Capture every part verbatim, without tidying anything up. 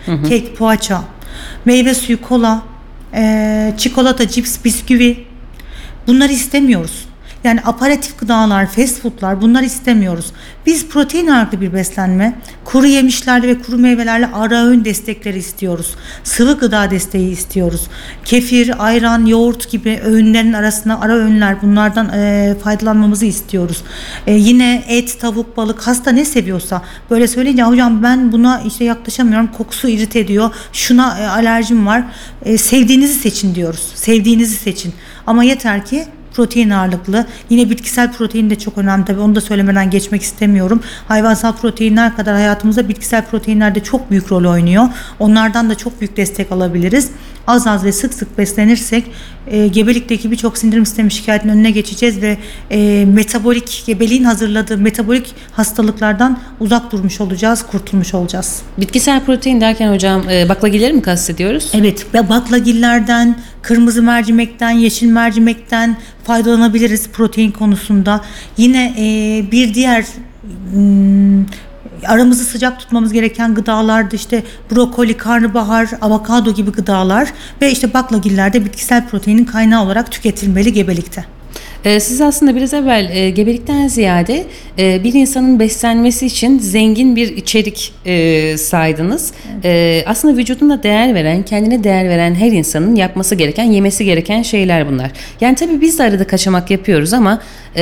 Hı hı. Kek, poğaça, meyve suyu, kola, e, çikolata, cips, bisküvi. Bunları istemiyoruz. Yani aparatif gıdalar, fast foodlar, bunları istemiyoruz. Biz protein ağırlıklı bir beslenme, kuru yemişlerle ve kuru meyvelerle ara öğün destekleri istiyoruz. Sıvı gıda desteği istiyoruz. Kefir, ayran, yoğurt gibi öğünlerin arasına ara öğünler, bunlardan e, faydalanmamızı istiyoruz. E, yine et, tavuk, balık, hasta ne seviyorsa, böyle söyleyince hocam ben buna işte yaklaşamıyorum, kokusu irite ediyor, şuna e, alerjim var. E, sevdiğinizi seçin diyoruz. Sevdiğinizi seçin. Ama yeter ki protein ağırlıklı. Yine bitkisel protein de çok önemli tabii. Onu da söylemeden geçmek istemiyorum. Hayvansal proteinler kadar hayatımızda bitkisel proteinler de çok büyük rol oynuyor. Onlardan da çok büyük destek alabiliriz. Az az ve sık sık beslenirsek e, gebelikteki birçok sindirim sistemi şikayetinin önüne geçeceğiz ve e, metabolik, gebeliğin hazırladığı metabolik hastalıklardan uzak durmuş olacağız, kurtulmuş olacağız. Bitkisel protein derken hocam e, baklagilleri mi kastediyoruz? Evet, ve baklagillerden, kırmızı mercimekten, yeşil mercimekten faydalanabiliriz protein konusunda. Yine e, bir diğer m, aramızı sıcak tutmamız gereken gıdalarda işte brokoli, karnabahar, avokado gibi gıdalar ve işte baklagillerde bitkisel proteinin kaynağı olarak tüketilmeli gebelikte. Ee, siz aslında biraz evvel e, gebelikten ziyade e, bir insanın beslenmesi için zengin bir içerik e, saydınız. Evet. E, aslında vücuduna değer veren, kendine değer veren her insanın yapması gereken, yemesi gereken şeyler bunlar. Yani tabii biz de arada kaçamak yapıyoruz ama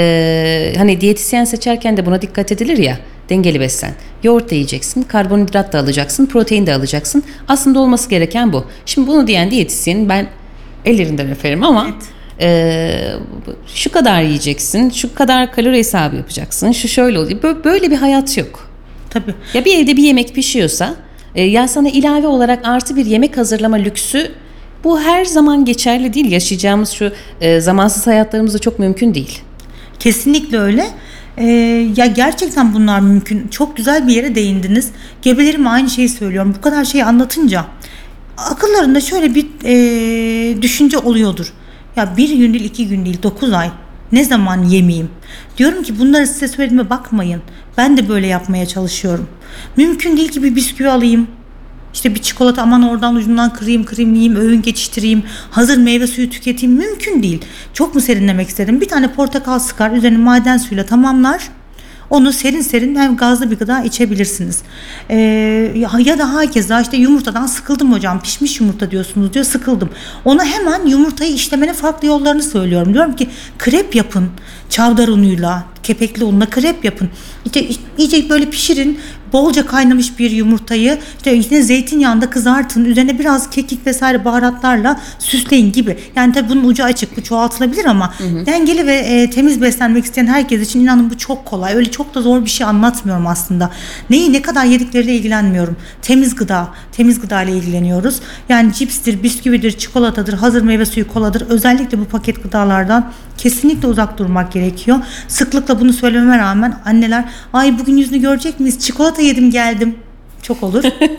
e, hani diyetisyen seçerken de buna dikkat edilir ya. Dengeli beslen. Yoğurt da yiyeceksin, karbonhidrat da alacaksın, protein de alacaksın. Aslında olması gereken bu. Şimdi bunu diyen diyetisyenin ben ellerinden öperim ama evet. Ee, şu kadar yiyeceksin, şu kadar kalori hesabı yapacaksın, şu şöyle oluyor. Böyle bir hayat yok. Tabii. Ya bir evde bir yemek pişiyorsa, e, ya sana ilave olarak artı bir yemek hazırlama lüksü, bu her zaman geçerli değil. Yaşayacağımız şu e, zamansız hayatlarımızda çok mümkün değil. Kesinlikle öyle. Ee, ya gerçekten bunlar mümkün. Çok güzel bir yere değindiniz. Gebelerime aynı şeyi söylüyorum. Bu kadar şeyi anlatınca akıllarında şöyle bir e, düşünce oluyordur. Ya bir gün değil, iki gün değil, dokuz ay ne zaman yemeyeyim? Diyorum ki bunları size söylediğime bakmayın. Ben de böyle yapmaya çalışıyorum. Mümkün değil ki bir bisküvi alayım. İşte bir çikolata aman oradan ucundan kırayım kırayım yiyeyim, öğün geçiştireyim, hazır meyve suyu tüketeyim. Mümkün değil. Çok mu serinlemek istedim? Bir tane portakal sıkar, üzerine maden suyuyla tamamlar. Onu serin serin hem gazlı bir gıda içebilirsiniz. Ee, ya da hakeza işte yumurtadan sıkıldım hocam, pişmiş yumurta diyorsunuz diyor, sıkıldım. Ona hemen yumurtayı işlemenin farklı yollarını söylüyorum. Diyorum ki krep yapın, çavdar unuyla, kepekli unla krep yapın. İşte iyice böyle pişirin. Bolca kaynamış bir yumurtayı işte içine zeytinyağında kızartın. Üzerine biraz kekik vesaire baharatlarla süsleyin gibi. Yani tabii bunun ucu açık. Bu çoğaltılabilir ama hı hı. dengeli ve e, temiz beslenmek isteyen herkes için inanın bu çok kolay. Öyle çok da zor bir şey anlatmıyorum aslında. Neyi ne kadar yedikleriyle ilgilenmiyorum. Temiz gıda, temiz gıda ile ilgileniyoruz. Yani cipstir, bisküvidir, çikolatadır, hazır meyve suyu, koladır. Özellikle bu paket gıdalardan kesinlikle uzak durmak gerekiyor. Sıklıkla bunu söylememe rağmen anneler ay bugün yüzünü görecek miyiz? Çikolata yedim geldim. Çok olur.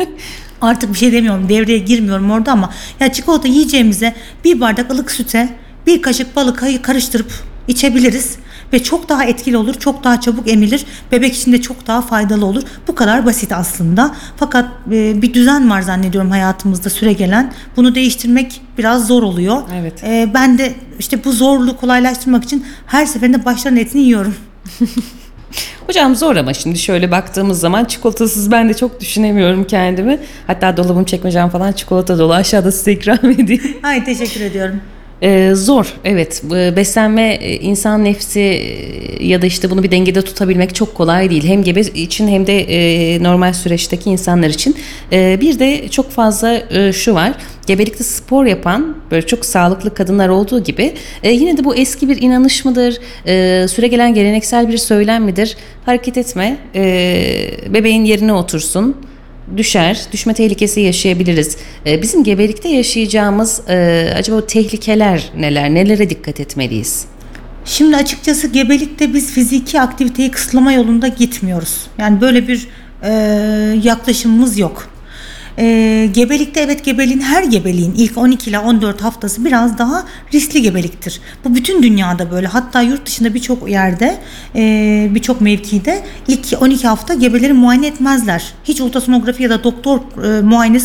Artık bir şey demiyorum. Devreye girmiyorum orada ama ya çikolata yiyeceğimize bir bardak ılık süte bir kaşık balık karıştırıp içebiliriz. Ve çok daha etkili olur. Çok daha çabuk emilir. Bebek için de çok daha faydalı olur. Bu kadar basit aslında. Fakat e, bir düzen var zannediyorum hayatımızda süregelen. Bunu değiştirmek biraz zor oluyor. Evet. E, ben de işte bu zorluğu kolaylaştırmak için her seferinde başların etini yiyorum. Hocam zor ama şimdi şöyle baktığımız zaman çikolatasız ben de çok düşünemiyorum kendimi. Hatta dolabım çekmecem falan çikolata dolu. Aşağıda size ikram edeyim. Ay teşekkür ediyorum. Ee, zor evet, beslenme insan nefsi ya da işte bunu bir dengede tutabilmek çok kolay değil, hem gebe için hem de e, normal süreçteki insanlar için. E, bir de çok fazla e, şu var, gebelikte spor yapan böyle çok sağlıklı kadınlar olduğu gibi e, yine de bu eski bir inanış mıdır, e, süregelen geleneksel bir söylem midir, hareket etme, e, bebeğin yerine otursun, düşer, düşme tehlikesi yaşayabiliriz. Ee, bizim gebelikte yaşayacağımız e, acaba tehlikeler neler, nelere dikkat etmeliyiz? Şimdi açıkçası gebelikte biz fiziki aktiviteyi kısıtlama yolunda gitmiyoruz. Yani böyle bir e, yaklaşımımız yok. E, gebelikte evet gebeliğin her gebeliğin ilk on iki ila on dört haftası biraz daha riskli gebeliktir. Bu bütün dünyada böyle, hatta yurt dışında birçok yerde e, birçok mevkide ilk on iki hafta gebeleri muayene etmezler. Hiç ultrasonografi ya da doktor e, muayenesi